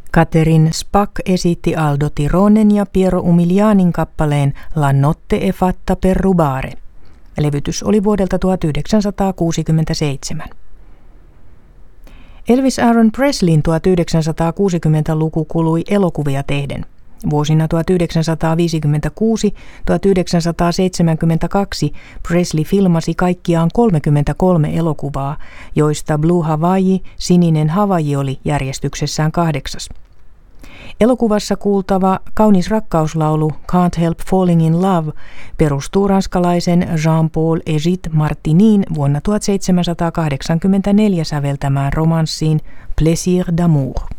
Catherine Spack esitti Aldo Tironen ja Piero Umilianin kappaleen La notte è fatta per rubare. Levytys oli vuodelta 1967. Elvis Aaron Presleyn 1960-luku kului elokuvia tehden. Vuosina 1956–1972 Presley filmasi kaikkiaan 33 elokuvaa, joista Blue Hawaii, Sininen Havaiji oli järjestyksessään 8. Elokuvassa kuultava kaunis rakkauslaulu Can't Help Falling in Love perustuu ranskalaisen Jean-Paul Egid Martinin vuonna 1784 säveltämään romanssiin Plaisir d'amour.